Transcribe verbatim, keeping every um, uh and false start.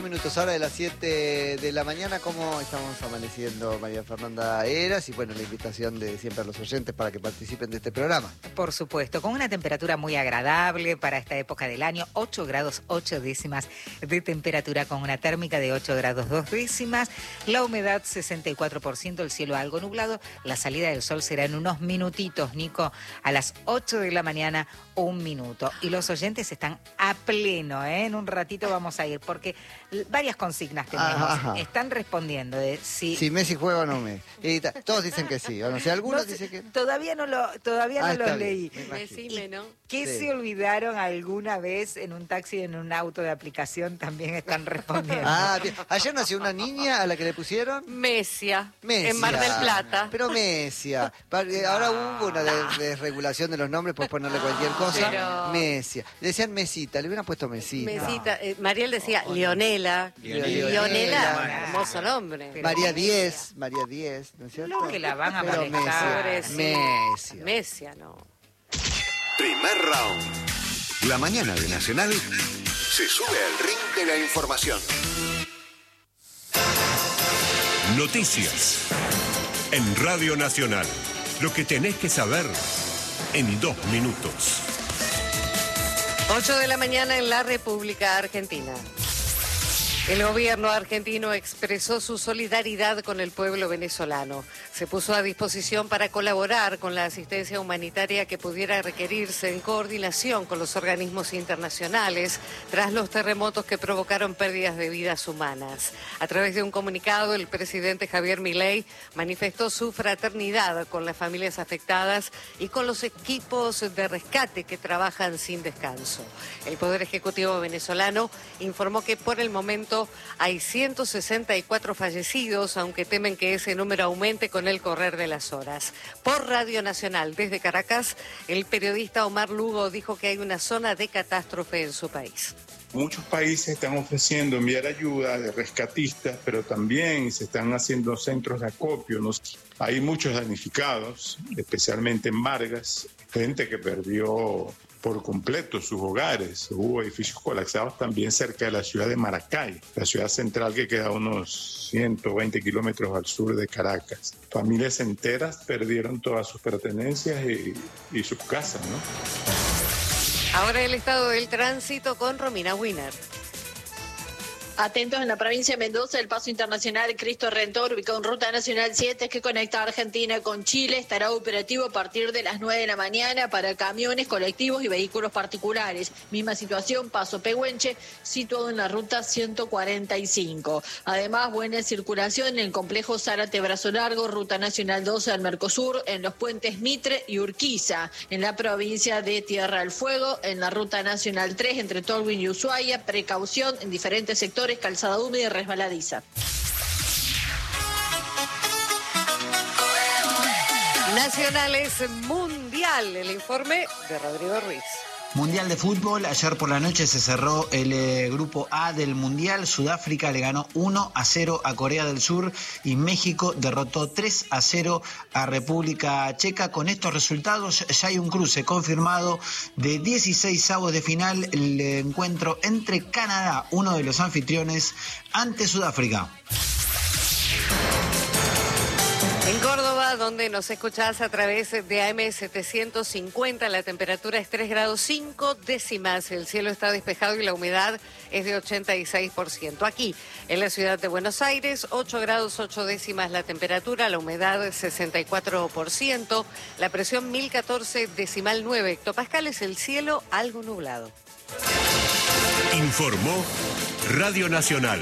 Minutos ahora de las siete de la mañana, ¿cómo estamos amaneciendo, María Fernanda Heras? Y bueno, la invitación de siempre a los oyentes para que participen de este programa. Por supuesto, con una temperatura muy agradable para esta época del año, ocho grados ocho décimas de temperatura, con una térmica de ocho grados dos décimas, la humedad sesenta y cuatro por ciento, el cielo algo nublado, la salida del sol será en unos minutitos, Nico, a las ocho de la mañana, un minuto. Y los oyentes están a pleno, ¿eh? En un ratito vamos a ir, porque varias consignas tenemos. Ajá, ajá. Están respondiendo de si... Si Messi juega o no Messi. Y ta- todos dicen que sí. Bueno, si algunos No sé, dicen que no. Todavía no lo, todavía Ah, no está los bien, leí. me imagino. Decime, ¿no? ¿Qué Sí. se olvidaron alguna vez en un taxi, en un auto de aplicación? También están respondiendo. Ah, bien. Ayer nació una niña a la que le pusieron Mesia, Mesia. en Mar del Plata. Pero Mesia. Pa- eh, Ahora hubo una de- desregulación de los nombres, puedes ponerle cualquier cosa. Pero- Mesia. Le decían Mesita, le hubieran puesto Mesita. Mesita, eh, Mariel decía Leonela. Leonela. Leonela, hermoso nombre. Pero María Mesia. Diez, María Diez, ¿no es cierto? No, que la van a Pero molestar. Mesia. Pobrecita. Mesia. Mesia, no. Primer round. La mañana de Nacional se sube al ring de la información. Noticias. En Radio Nacional. Lo que tenés que saber en dos minutos. ocho de la mañana en la República Argentina. El gobierno argentino expresó su solidaridad con el pueblo venezolano. Se puso a disposición para colaborar con la asistencia humanitaria que pudiera requerirse en coordinación con los organismos internacionales tras los terremotos que provocaron pérdidas de vidas humanas. A través de un comunicado, el presidente Javier Milei manifestó su fraternidad con las familias afectadas y con los equipos de rescate que trabajan sin descanso. El Poder Ejecutivo venezolano informó que por el momento hay ciento sesenta y cuatro fallecidos, aunque temen que ese número aumente con el correr de las horas. Por Radio Nacional, desde Caracas, el periodista Omar Lugo dijo que hay una zona de catástrofe en su país. Muchos países están ofreciendo enviar ayuda de rescatistas, pero también se están haciendo centros de acopio. ¿no? Hay muchos damnificados, especialmente en Vargas, gente que perdió por completo sus hogares. Hubo edificios colapsados también cerca de la ciudad de Maracay, la ciudad central que queda a unos ciento veinte kilómetros al sur de Caracas. Familias enteras perdieron todas sus pertenencias y, y sus casas, ¿no? Ahora el estado del tránsito con Romina Wiener. Atentos, en la provincia de Mendoza, el paso internacional Cristo Redentor, ubicado en Ruta Nacional siete, que conecta a Argentina con Chile, estará operativo a partir de las nueve de la mañana para camiones, colectivos y vehículos particulares. Misma situación, Paso Pehuenche, situado en la Ruta ciento cuarenta y cinco. Además, buena circulación en el complejo Zárate Brazo Largo, Ruta Nacional doce al Mercosur, en los puentes Mitre y Urquiza, en la provincia de Tierra del Fuego, en la Ruta Nacional tres entre Tolwyn y Ushuaia. Precaución en diferentes sectores, calzada húmeda y resbaladiza. Nacionales Mundial, el informe de Rodrigo Ruiz. Mundial de fútbol, ayer por la noche se cerró el eh, grupo A del Mundial. Sudáfrica le ganó uno a cero a Corea del Sur y México derrotó tres a cero a República Checa. Con estos resultados ya hay un cruce confirmado de dieciséis avos de final, el encuentro entre Canadá, uno de los anfitriones, ante Sudáfrica. En Córdoba, donde nos escuchás a través de A M setecientos cincuenta, la temperatura es tres grados cinco décimas, el cielo está despejado y la humedad es de ochenta y seis por ciento. Aquí, en la ciudad de Buenos Aires, ocho grados ocho décimas la temperatura, la humedad sesenta y cuatro por ciento, la presión mil catorce decimal nueve hectopascales, el cielo algo nublado. Informó Radio Nacional.